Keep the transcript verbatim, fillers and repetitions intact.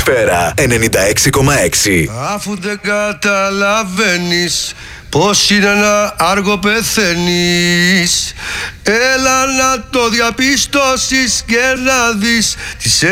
Ατμόσφαιρα ενενήντα έξι κόμμα έξι. Αφού δεν καταλαβαίνεις πως είναι να άργο πεθαίνεις, έλα να το διαπιστώσεις και να δεις τις